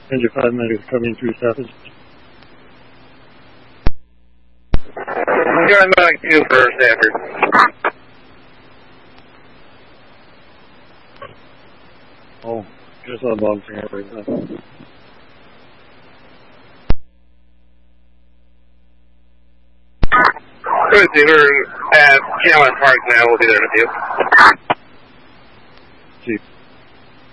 Engine 5 medics coming through southeast. I'm going to for Stafford. Oh, just on bouncing it right now. Good, we're at Caroline Park now. We'll be there in a few.